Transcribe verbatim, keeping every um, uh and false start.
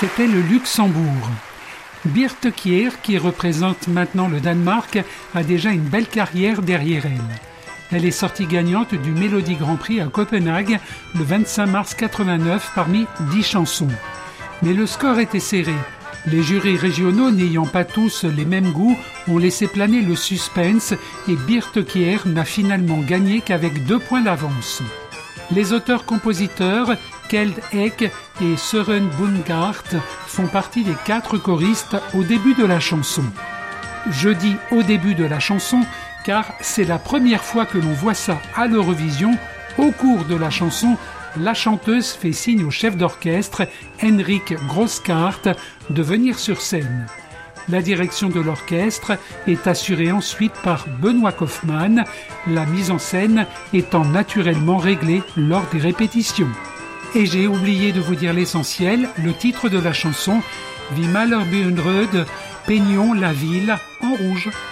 c'était le Luxembourg. Birthe Kjær, qui représente maintenant le Danemark, a déjà une belle carrière derrière elle. Elle est sortie gagnante du Mélodie Grand Prix à Copenhague le vingt-cinq mars quatre-vingt-neuf parmi dix chansons. Mais le score était serré. Les jurys régionaux, n'ayant pas tous les mêmes goûts, ont laissé planer le suspense et Birthe Kjær n'a finalement gagné qu'avec deux points d'avance. Les auteurs-compositeurs, Kjeld Ek et Søren Bundgaard, font partie des quatre choristes au début de la chanson. Je dis au début de la chanson car c'est la première fois que l'on voit ça à l'Eurovision. Au cours de la chanson, la chanteuse fait signe au chef d'orchestre, Henrik Grosskart, de venir sur scène. La direction de l'orchestre est assurée ensuite par Benoît Kaufmann, la mise en scène étant naturellement réglée lors des répétitions. Et j'ai oublié de vous dire l'essentiel, le titre de la chanson « Vi maler byen rød », peignons la ville en rouge.